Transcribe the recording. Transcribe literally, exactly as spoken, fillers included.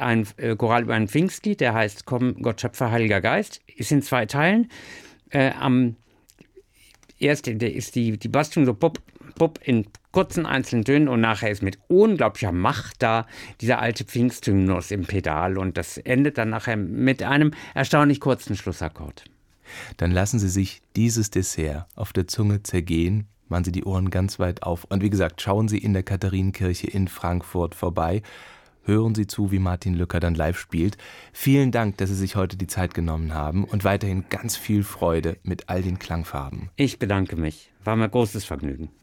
ein äh, Choral über ein Pfingstlied, der heißt Komm, Gott Schöpfer, Heiliger Geist, ist in zwei Teilen. Äh, am erst ist die, die Bassstimme so pop, pop in kurzen einzelnen Tönen und nachher ist mit unglaublicher Macht da dieser alte Pfingsthymnus im Pedal und das endet dann nachher mit einem erstaunlich kurzen Schlussakkord. Dann lassen Sie sich dieses Dessert auf der Zunge zergehen, machen Sie die Ohren ganz weit auf und wie gesagt, schauen Sie in der Katharinenkirche in Frankfurt vorbei. Hören Sie zu, wie Martin Lücker dann live spielt. Vielen Dank, dass Sie sich heute die Zeit genommen haben und weiterhin ganz viel Freude mit all den Klangfarben. Ich bedanke mich. War mir großes Vergnügen.